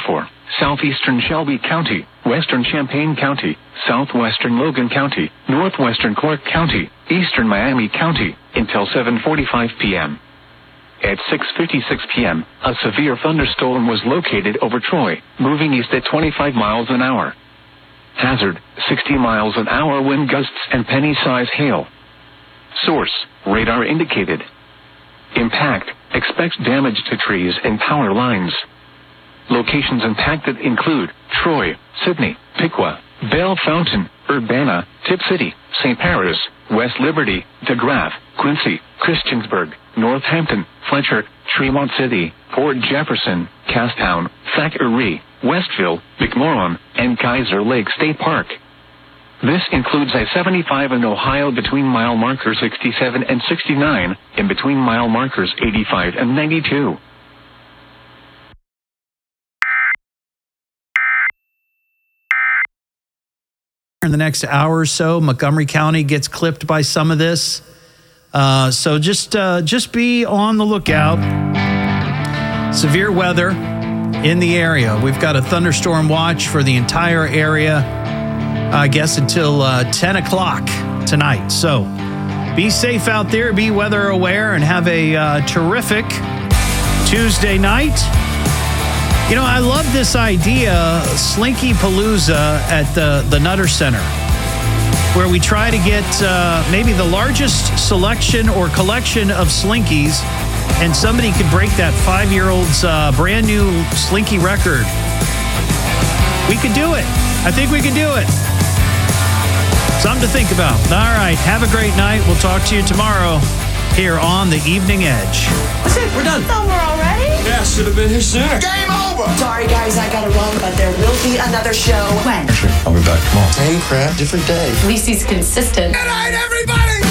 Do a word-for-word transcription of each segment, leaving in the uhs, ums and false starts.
for southeastern Shelby County, western Champaign County, southwestern Logan County, northwestern Clark County, eastern Miami County, until seven forty-five p.m. At six fifty-six p.m., a severe thunderstorm was located over Troy, moving east at twenty-five miles an hour. Hazard, sixty miles an hour wind gusts and penny-size hail. Source, radar indicated. Impact, expect damage to trees and power lines. Locations impacted include Troy, Sydney, Piqua, Belle Fountain, Urbana, Tip City, Saint Paris, West Liberty, DeGraff, Quincy, Christiansburg, Northampton, Fletcher, Tremont City, Port Jefferson, Castown, Thackeray, Westville, McMorran, and Kaiser Lake State Park. This includes I seventy-five in Ohio between mile markers sixty-seven and sixty-nine, and between mile markers eighty-five and ninety-two. In the next hour or so, Montgomery County gets clipped by some of this. Uh, so just uh, just be on the lookout. Severe weather in the area. We've got a thunderstorm watch for the entire area, I guess, until uh, ten o'clock tonight. So be safe out there, be weather aware, and have a uh, terrific Tuesday night. You know, I love this idea, Slinky Palooza at the, the Nutter Center, where we try to get uh, maybe the largest selection or collection of Slinkies, and somebody could break that five-year-old's uh, brand new Slinky record. We could do it. I think we could do it. Something to think about. All right, have a great night. We'll talk to you tomorrow here on The Evening Edge. That's it. We're done. It's over already? Yeah, should have been here sooner. Game over! Sorry, guys, I gotta run, but there will be another show. When? Sure, I'll be back tomorrow. Same crap, different day. At least he's consistent. Good night, everybody!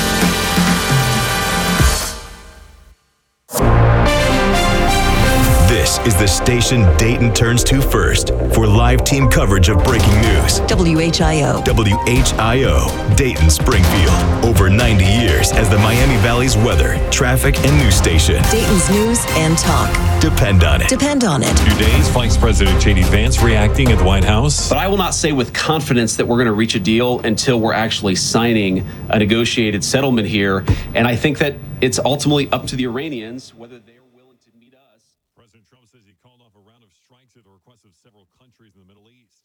This is the station Dayton turns to first for live team coverage of breaking news. W H I O. W H I O, Dayton Springfield. Over ninety years as the Miami Valley's weather, traffic, and news station. Dayton's news and talk. Depend on it. Depend on it. Two days, Vice President J D Vance reacting at the White House. But I will not say with confidence that we're going to reach a deal until we're actually signing a negotiated settlement here. And I think that it's ultimately up to the Iranians whether they're willing to meet us. President Trump says he called off a round of strikes at the request of several countries in the Middle East.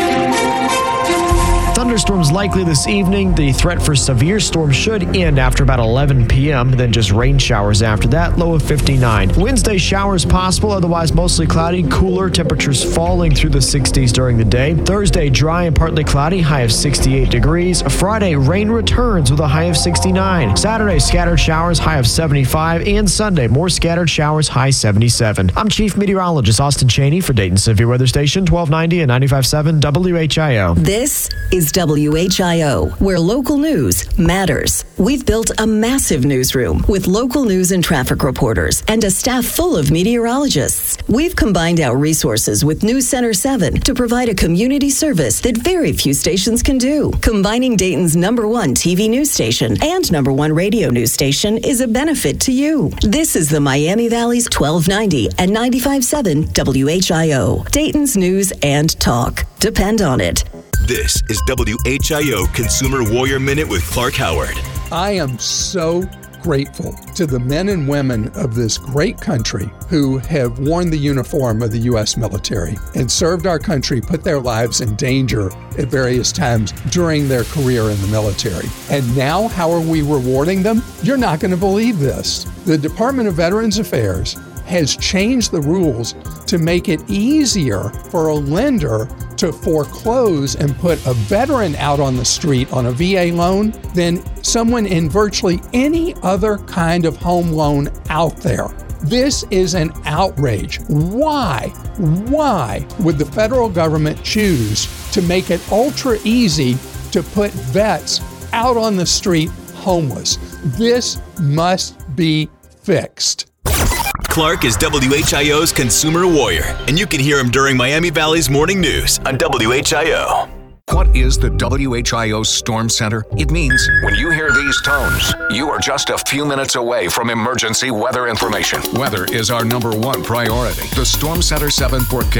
Thunderstorms likely this evening. The threat for severe storms should end after about eleven p.m., then just rain showers after that, low of fifty-nine. Wednesday, showers possible, otherwise mostly cloudy, cooler, temperatures falling through the sixties during the day. Thursday, dry and partly cloudy, high of sixty-eight degrees. Friday, rain returns with a high of sixty-nine. Saturday, scattered showers, high of seventy-five. And Sunday, more scattered showers, high seventy-seven. I'm Chief Meteorologist Austin Cheney for Dayton Severe Weather Station, twelve ninety and ninety-five point seven W H I O. This is W H I O, where local news matters. We've built a massive newsroom with local news and traffic reporters and a staff full of meteorologists. We've combined our resources with News Center seven to provide a community service that very few stations can do. Combining Dayton's number one T V news station and number one radio news station is a benefit to you. This is the Miami Valley's twelve ninety and ninety-five point seven W H I O, Dayton's news and talk. Depend on it. This is W H I O Consumer Warrior Minute with Clark Howard. I am so grateful to the men and women of this great country who have worn the uniform of the U S military and served our country, put their lives in danger at various times during their career in the military. And now, how are we rewarding them? You're not going to believe this. The Department of Veterans Affairs has changed the rules to make it easier for a lender to foreclose and put a veteran out on the street on a V A loan than someone in virtually any other kind of home loan out there. This is an outrage. Why? Why would the federal government choose to make it ultra easy to put vets out on the street homeless? This must be fixed. Clark is W H I O's Consumer Warrior, and you can hear him during Miami Valley's morning news on W H I O. What is the W H I O Storm Center? It means when you hear these tones, you are just a few minutes away from emergency weather information. Weather is our number one priority. The Storm Center seven forecast